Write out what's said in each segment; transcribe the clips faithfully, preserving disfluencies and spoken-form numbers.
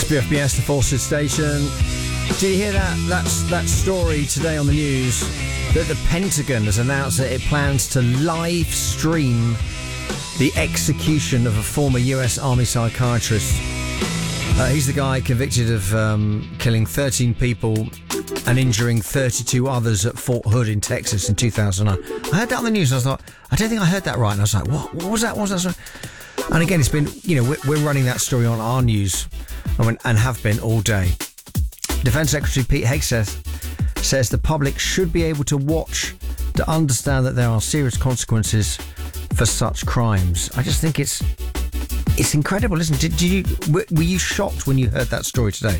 It's B F B S, the Forces Station. Did you hear that? That's that story today on the news that the Pentagon has announced that it plans to live stream the execution of a former U S Army psychiatrist. Uh, he's the guy convicted of um, killing thirteen people and injuring thirty-two others at Fort Hood in Texas in two thousand nine. I heard that on the news and I thought, I don't think I heard that right. And I was like, what? What was that? What was that? And again, it's been, you know, we're, we're running that story on our news and, and have been all day. Defence Secretary Pete Hegseth says the public should be able to watch to understand that there are serious consequences for such crimes. I just think it's it's incredible, isn't it? Did, did you were, were you shocked when you heard that story today?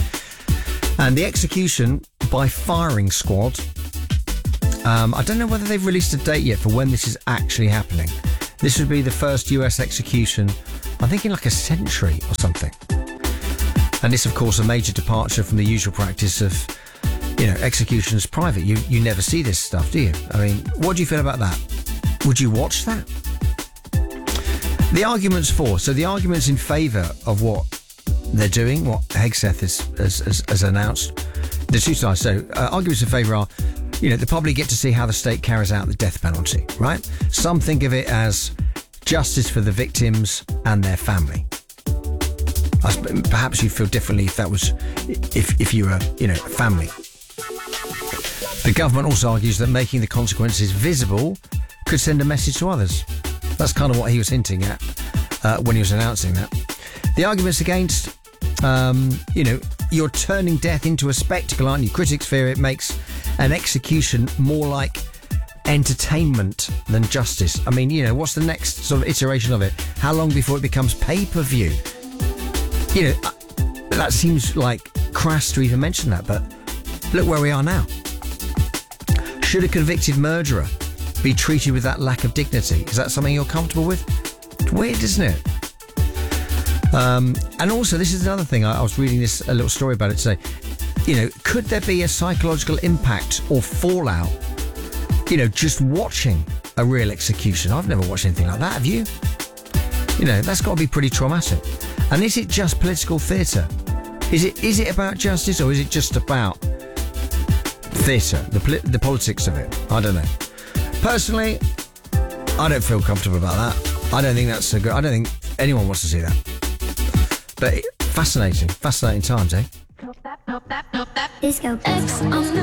And the execution by firing squad. Um, I don't know whether they've released a date yet for when this is actually happening. This would be the first U S execution, I think, in like a century or something. And this, of course, a major departure from the usual practice of, you know, executions private. You you never see this stuff, do you? I mean, what do you feel about that? Would you watch that? The arguments for, so the arguments in favour of what they're doing, what Hegseth has, has, has, has announced, the two sides. So uh, arguments in favour are, you know, the public get to see how the state carries out the death penalty, right? Some think of it as justice for the victims and their family. Perhaps you'd feel differently if that was, if, if you were, you know, family. The government also argues that making the consequences visible could send a message to others. That's kind of what he was hinting at uh, when he was announcing that. The arguments against, um, you know, you're turning death into a spectacle, aren't you? Critics fear it makes an execution more like entertainment than justice. I mean, you know, what's the next sort of iteration of it? How long before it becomes pay-per-view? You know, that seems like crass to even mention that, but look where we are now. Should a convicted murderer be treated with that lack of dignity? Is that something you're comfortable with? It's weird, isn't it? Um, and also, this is another thing. I, I was reading this a little story about it today. You know, could there be a psychological impact or fallout, you know, just watching a real execution? I've never watched anything like that. Have you? You know, that's got to be pretty traumatic. And is it just political theatre? Is it is it about justice, or is it just about theatre, the poli- the politics of it? I don't know. Personally, I don't feel comfortable about that. I don't think that's a good. I don't think anyone wants to see that. But fascinating, fascinating times, eh? Disco.